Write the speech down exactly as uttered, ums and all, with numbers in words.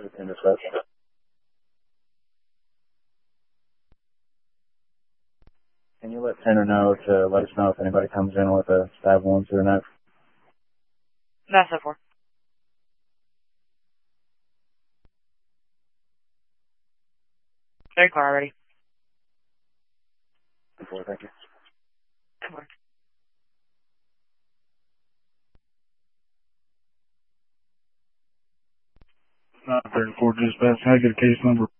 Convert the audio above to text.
in dispatch. Can you let Tanner know to let us know if anybody comes in with a stab wound through a knife? That's it for. Very car already. Before, thank you. nine thirty-four dispatch. Can I get a case number?